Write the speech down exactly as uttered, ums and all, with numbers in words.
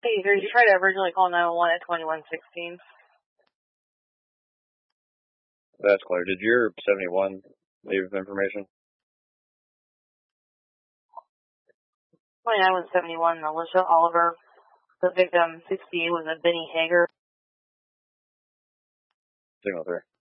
Hey, did you try to originally call nine one one at twenty-one sixteen? That's clear. Did your seventy-one leave information? twenty-nine was seventy-one, Alicia Oliver. The victim, sixty-eight, was a Benny Hager. Signal three.